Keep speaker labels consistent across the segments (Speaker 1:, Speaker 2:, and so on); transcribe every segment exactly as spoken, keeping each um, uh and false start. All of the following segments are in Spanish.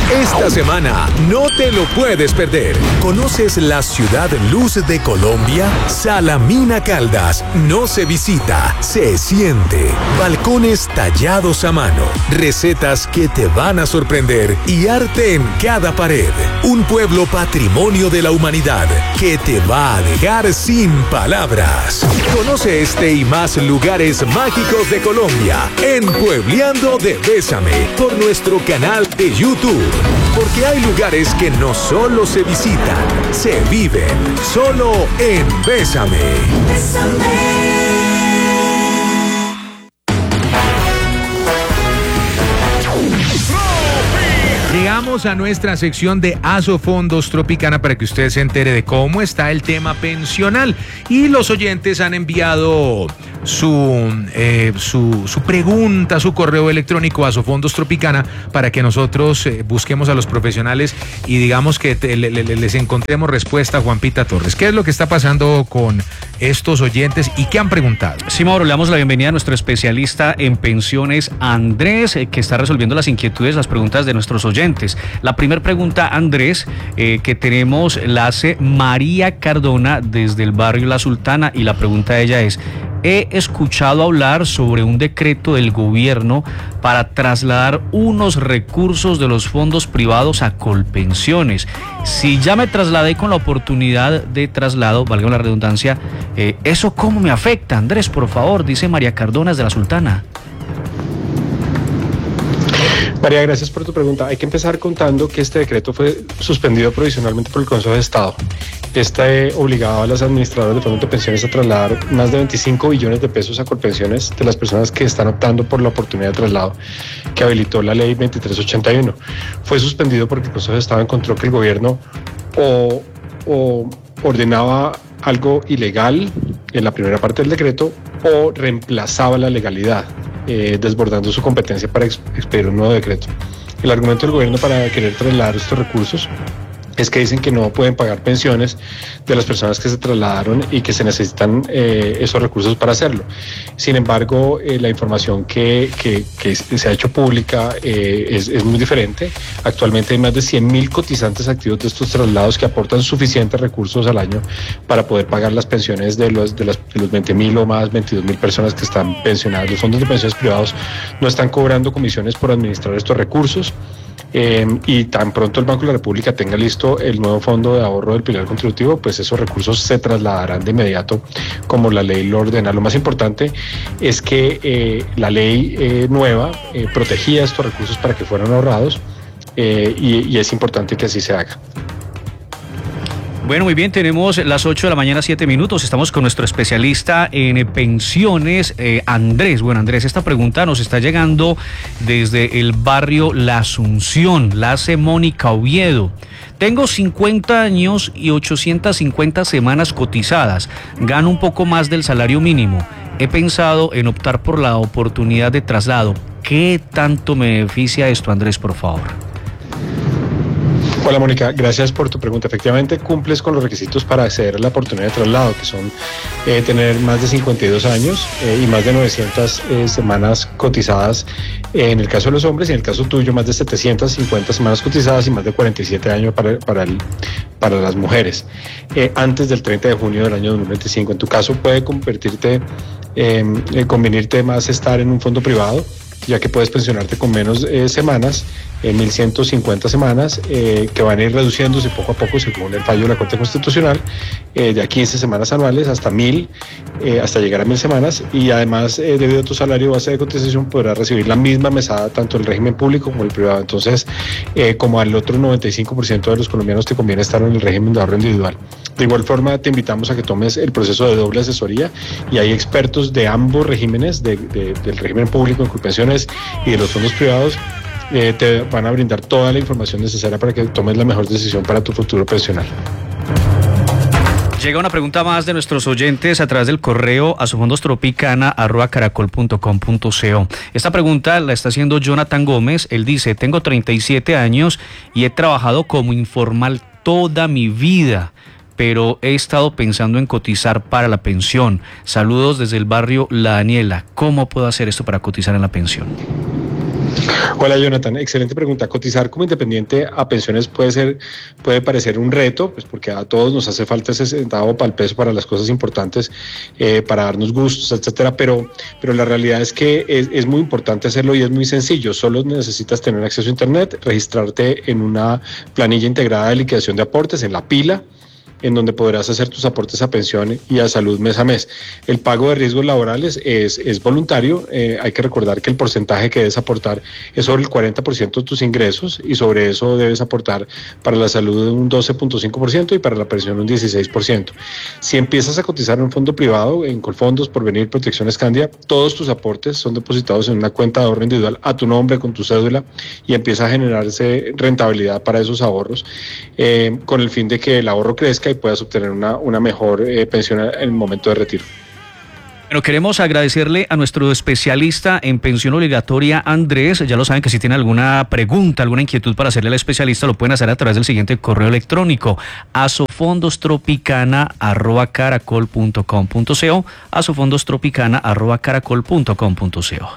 Speaker 1: Esta semana no te lo puedes perder. ¿Conoces la ciudad luz de Colombia? Salamina Caldas no se visita, se siente. Balcones tallados a mano, recetas que te van a sorprender y arte en cada pared. Un pueblo patrimonio de la humanidad que te va a dejar sin palabras. Conoce este y más lugares mágicos de Colombia en Puebleando de Bésame por nuestro canal de YouTube. Porque hay lugares que no solo se visitan, se viven. Solo en Bésame. Bésame. Llegamos a nuestra sección de Asofondos Tropicana para que usted se entere de cómo está el tema pensional. Y los oyentes han enviado su, eh, su, su pregunta, su correo electrónico a Asofondos Tropicana para que nosotros eh, busquemos a los profesionales y digamos que te, le, le, les encontremos respuesta a Juanpita Torres. ¿Qué es lo que está pasando con estos oyentes y qué han preguntado?
Speaker 2: Sí, Mauro, le damos la bienvenida a nuestro especialista en pensiones, Andrés, eh, que está resolviendo las inquietudes, las preguntas de nuestros oyentes. La primera pregunta, Andrés, eh, que tenemos, la hace María Cardona desde el barrio La Sultana, y la pregunta de ella es: he escuchado hablar sobre un decreto del gobierno para trasladar unos recursos de los fondos privados a Colpensiones. Si ya me trasladé con la oportunidad de traslado, valga la redundancia, eh, ¿eso cómo me afecta? Andrés, por favor, dice María Cardona desde La Sultana.
Speaker 3: María, gracias por tu pregunta. Hay que empezar contando que este decreto fue suspendido provisionalmente por el Consejo de Estado. Este obligaba a las administradoras de fondos de pensiones a trasladar más de veinticinco billones de pesos a Colpensiones de las personas que están optando por la oportunidad de traslado que habilitó la ley veintitrés ochenta y uno. Fue suspendido porque el Consejo de Estado encontró que el gobierno o, o ordenaba algo ilegal en la primera parte del decreto o reemplazaba la legalidad, eh, desbordando su competencia para ex- expedir un nuevo decreto. El argumento del gobierno para querer trasladar estos recursos es que dicen que no pueden pagar pensiones de las personas que se trasladaron y que se necesitan eh, esos recursos para hacerlo. Sin embargo, eh, la información que, que, que se ha hecho pública eh, es, es muy diferente. Actualmente hay más de cien mil cotizantes activos de estos traslados que aportan suficientes recursos al año para poder pagar las pensiones de los, de las, de los veinte mil o más, veintidós mil personas que están pensionadas. Los fondos de pensiones privados no están cobrando comisiones por administrar estos recursos. Eh, y tan pronto el Banco de la República tenga listo el nuevo fondo de ahorro del pilar contributivo, pues esos recursos se trasladarán de inmediato como la ley lo ordena. Lo más importante es que eh, la ley eh, nueva eh, protegía estos recursos para que fueran ahorrados eh, y, y es importante que así se haga.
Speaker 2: Bueno, muy bien, tenemos las ocho de la mañana, siete minutos. Estamos con nuestro especialista en pensiones, eh, Andrés. Bueno, Andrés, esta pregunta nos está llegando desde el barrio La Asunción. La hace Mónica Oviedo. Tengo cincuenta años y ochocientas cincuenta semanas cotizadas. Gano un poco más del salario mínimo. He pensado en optar por la oportunidad de traslado. ¿Qué tanto me beneficia esto, Andrés, por favor?
Speaker 3: Hola Mónica, gracias por tu pregunta. Efectivamente cumples con los requisitos para acceder a la oportunidad de traslado, que son eh, tener más de cincuenta y dos años eh, y más de novecientas eh, semanas cotizadas eh, en el caso de los hombres, y en el caso tuyo más de setecientas cincuenta semanas cotizadas y más de cuarenta y siete años para, para, el, para las mujeres, eh, antes del treinta de junio del año dos mil veinticinco. En tu caso puede convertirte, eh, eh, convenirte más estar en un fondo privado, ya que puedes pensionarte con menos eh, semanas, eh, mil ciento cincuenta semanas, eh, que van a ir reduciéndose poco a poco según el fallo de la Corte Constitucional, eh, de a quince semanas anuales hasta mil, eh, hasta llegar a mil semanas, y además, eh, debido a tu salario base de cotización, podrás recibir la misma mesada tanto el régimen público como el privado. Entonces, eh, como al otro noventa y cinco por ciento de los colombianos te conviene estar en el régimen de ahorro individual. De igual forma, te invitamos a que tomes el proceso de doble asesoría, y hay expertos de ambos regímenes, de, de, del régimen público en Colpensiones y de los fondos privados. Eh, te van a brindar toda la información necesaria para que tomes la mejor decisión para tu futuro pensional.
Speaker 2: Llega una pregunta más de nuestros oyentes a través del correo asofondostropicana arroba caracol punto com punto co. Esta pregunta la está haciendo Jonathan Gómez. Él dice: tengo treinta y siete años y he trabajado como informal toda mi vida, pero he estado pensando en cotizar para la pensión. Saludos desde el barrio La Daniela. ¿Cómo puedo hacer esto para cotizar en la pensión?
Speaker 3: Hola Jonathan, excelente pregunta. Cotizar como independiente a pensiones puede ser, puede parecer un reto, pues porque a todos nos hace falta ese centavo para el peso, para las cosas importantes, eh, para darnos gustos, etcétera. Pero, pero la realidad es que es, es muy importante hacerlo y es muy sencillo. Solo necesitas tener acceso a internet, registrarte en una planilla integrada de liquidación de aportes, en la pila, en donde podrás hacer tus aportes a pensión y a salud mes a mes. El pago de riesgos laborales es, es voluntario. Eh, hay que recordar que el porcentaje que debes aportar es sobre el cuarenta por ciento de tus ingresos y sobre eso debes aportar para la salud un doce punto cinco por ciento y para la pensión un dieciséis por ciento. Si empiezas a cotizar en un fondo privado, en Colfondos, Porvenir, Protección Escandia, todos tus aportes son depositados en una cuenta de ahorro individual a tu nombre, con tu cédula, y empieza a generarse rentabilidad para esos ahorros, eh, con el fin de que el ahorro crezca y puedas obtener una, una mejor eh, pensión en el momento de retiro.
Speaker 2: Bueno, queremos agradecerle a nuestro especialista en pensión obligatoria, Andrés. Ya lo saben que si tienen alguna pregunta, alguna inquietud para hacerle al especialista, lo pueden hacer a través del siguiente correo electrónico: asofondostropicana arroba caracol punto com punto co, asofondostropicana arroba caracol punto com punto co.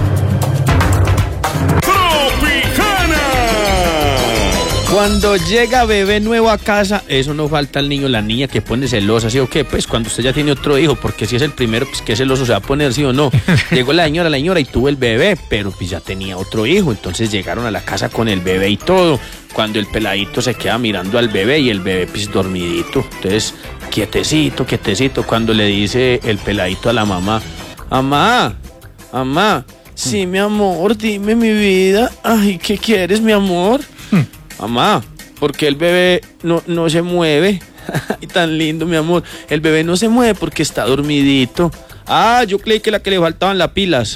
Speaker 4: Cuando llega bebé nuevo a casa, eso no falta al niño, la niña que pone celosa, ¿sí o qué? Pues cuando usted ya tiene otro hijo, porque si es el primero, pues qué celoso se va a poner, ¿sí o no? Llegó la señora, la señora y tuvo el bebé, pero pues ya tenía otro hijo, entonces llegaron a la casa con el bebé y todo. Cuando el peladito se queda mirando al bebé y el bebé pues dormidito, entonces quietecito, quietecito, cuando le dice el peladito a la mamá: mamá, mamá, sí, mi amor, dime mi vida, ay, ¿qué quieres, mi amor? Mamá, ¿por qué el bebé no, no se mueve? Ay, tan lindo, mi amor. El bebé no se mueve porque está dormidito. Ah, yo creí que la que le faltaban las pilas.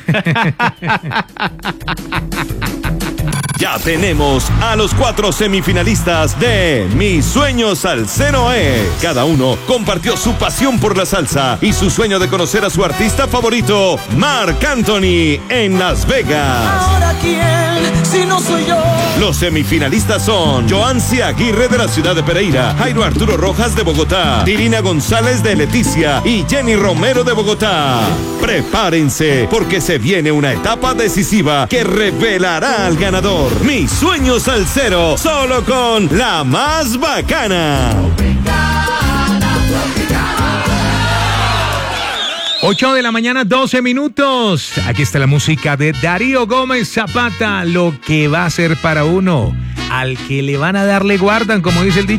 Speaker 5: Ya tenemos a los cuatro semifinalistas de Mi Sueño Salsero es. Cada uno compartió su pasión por la salsa y su sueño de conocer a su artista favorito, Marc Anthony, en Las Vegas.
Speaker 6: ¿Ahora quién? Si no soy yo.
Speaker 5: Los semifinalistas son Joancy Aguirre de la ciudad de Pereira, Jairo Arturo Rojas de Bogotá, Dirina González de Leticia y Jenny Romero de Bogotá. Prepárense, porque se viene una etapa decisiva que revelará al ganador. Mi Sueño Salsero, solo con la más bacana.
Speaker 7: ocho de la mañana, doce minutos. Aquí está la música de Darío Gómez Zapata. Lo que va a ser para uno. Al que le van a dar le guardan, como dice el dicho.